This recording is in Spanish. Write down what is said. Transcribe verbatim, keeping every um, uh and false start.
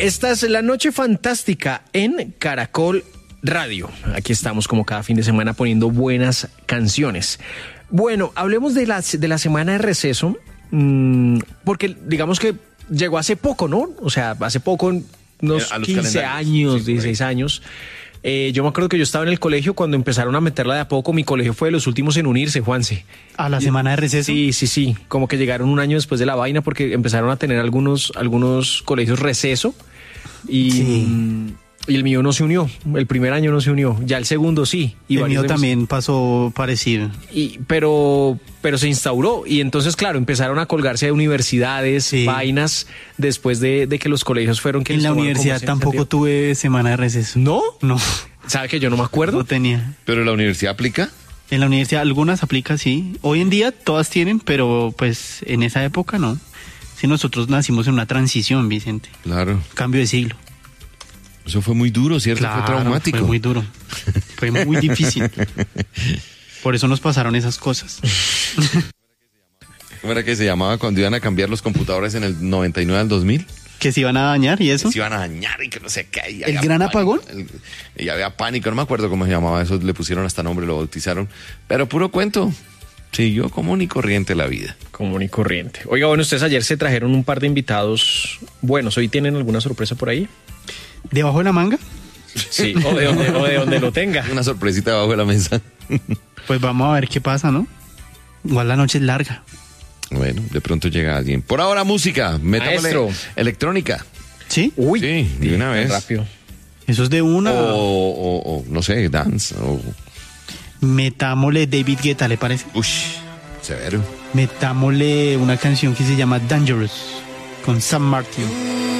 Esta es La Noche Fantástica en Caracol Radio. Aquí estamos como cada fin de semana poniendo buenas canciones. Bueno, hablemos de la, de la semana de receso, mmm, porque digamos que llegó hace poco, ¿no? O sea, hace poco, unos quince años, sí, dieciséis años. Eh, yo me acuerdo que yo estaba en el colegio cuando empezaron a meterla de a poco. Mi colegio fue de los últimos en unirse, Juanse. ¿A la semana de receso? Sí, sí, sí. Como que llegaron un año después de la vaina porque empezaron a tener algunos, algunos colegios receso. Y, sí. y el mío no se unió. El primer año no se unió. Ya el segundo sí. Y el mío también pasó parecido. Y, pero, pero se instauró. Y entonces, claro, empezaron a colgarse de universidades, sí. vainas, después de, de que los colegios fueron... que en la universidad tampoco tuve semana de receso. ¿No? No. ¿Sabe que yo no me acuerdo? No tenía. ¿Pero la universidad aplica? En la universidad algunas aplica, sí. Hoy en día todas tienen, pero pues en esa época no. Si nosotros nacimos en una transición, Vicente. Claro. Cambio de siglo. Eso fue muy duro, ¿cierto? Claro, fue traumático. Fue muy duro. Fue muy difícil. Por eso nos pasaron esas cosas. ¿Cómo era que se llamaba cuando iban a cambiar los computadores en el noventa y nueve al dos mil? ¿Que se iban a dañar y eso? Que se iban a dañar y que no sé qué. ¿El gran pánico, apagón? El, y había pánico, no me acuerdo cómo se llamaba eso, le pusieron hasta nombre, lo bautizaron. Pero puro cuento. Siguió común y corriente la vida. Común y corriente. Oiga, bueno, ustedes ayer se trajeron un par de invitados buenos. ¿Hoy tienen alguna sorpresa por ahí? ¿Debajo de la manga? Sí, o de donde, o de donde lo tenga. Una sorpresita debajo de la mesa. Pues vamos a ver qué pasa, ¿no? Igual la noche es larga. Bueno, de pronto llega alguien. Por ahora, música. Metámosle electrónica. ¿Sí? Uy. Sí, de una vez. Rápido. Eso es de una... O, o, o no sé, dance. O... Metámosle David Guetta, ¿le parece? Uy, severo. Metámosle una canción que se llama Dangerous, con Sam Martin.